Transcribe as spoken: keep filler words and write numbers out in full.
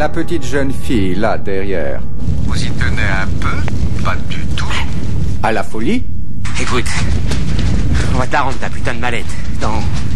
La petite jeune fille, là, derrière. Vous y tenez un peu? Pas du tout. À la folie? Écoute, on va te la rendre ta putain de mallette. Dans